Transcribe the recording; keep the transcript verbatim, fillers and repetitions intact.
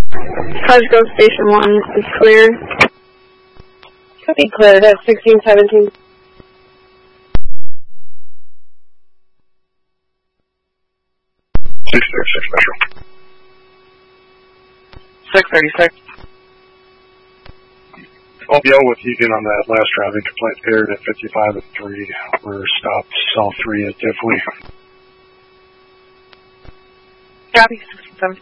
Cottage Grove Station one is clear. Copy, cleared at sixteen seventeen. six thirty-six Metro. six thirty-six. I'll be out with Egan on that last traffic complaint period at fifty-five and three. We're stopped cell three at Diffley. Copy.